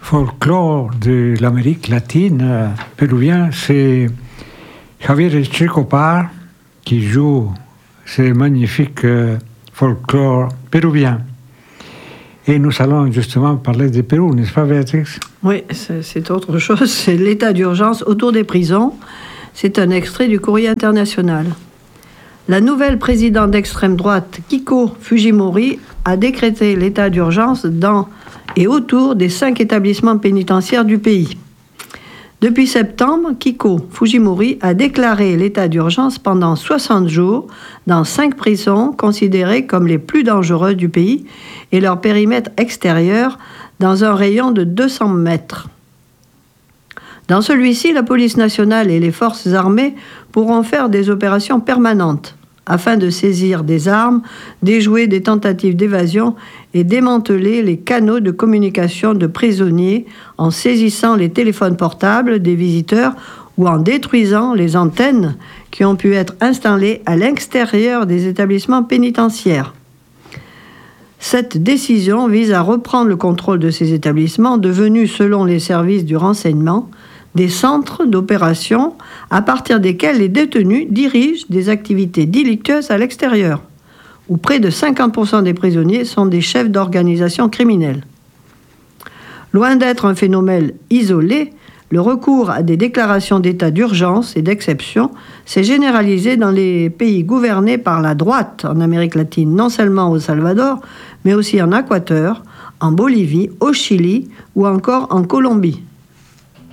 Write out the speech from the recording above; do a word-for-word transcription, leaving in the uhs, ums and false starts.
folklore de l'Amérique latine euh, péruvien, c'est Javier Echecopa qui joue ce magnifique euh, folklore péruvien. Et nous allons justement parler du Pérou, n'est-ce pas, Béatrix? Oui, c'est, c'est autre chose. C'est l'état d'urgence autour des prisons. C'est un extrait du Courrier international. La nouvelle présidente d'extrême droite, Keiko Fujimori, a décrété l'état d'urgence dans et autour des cinq établissements pénitentiaires du pays. Depuis septembre, Keiko Fujimori a déclaré l'état d'urgence pendant soixante jours dans cinq prisons considérées comme les plus dangereuses du pays et leur périmètre extérieur dans un rayon de deux cents mètres. Dans celui-ci, la police nationale et les forces armées pourront faire des opérations permanentes afin de saisir des armes, déjouer des tentatives d'évasion et démanteler les canaux de communication de prisonniers en saisissant les téléphones portables des visiteurs ou en détruisant les antennes qui ont pu être installées à l'extérieur des établissements pénitentiaires. Cette décision vise à reprendre le contrôle de ces établissements devenus, selon les services du renseignement, des centres d'opération à partir desquels les détenus dirigent des activités délictueuses à l'extérieur, où près de cinquante pour cent des prisonniers sont des chefs d'organisation criminelle. Loin d'être un phénomène isolé, le recours à des déclarations d'état d'urgence et d'exception s'est généralisé dans les pays gouvernés par la droite en Amérique latine, non seulement au Salvador, mais aussi en Équateur, en Bolivie, au Chili ou encore en Colombie.